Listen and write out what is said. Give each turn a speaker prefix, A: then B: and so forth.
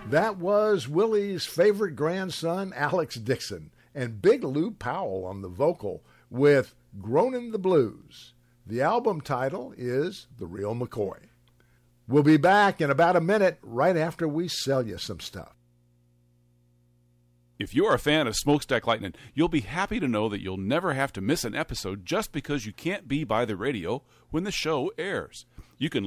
A: That was Willie's favorite grandson, Alex Dixon, and Big Lou Powell on the vocal with Groanin' the Blues. The album title is The Real McCoy. We'll be back in about a minute right after we sell you some stuff.
B: If you're a fan of Smokestack Lightning, you'll be happy to know that you'll never have to miss an episode just because you can't be by the radio when the show airs. You can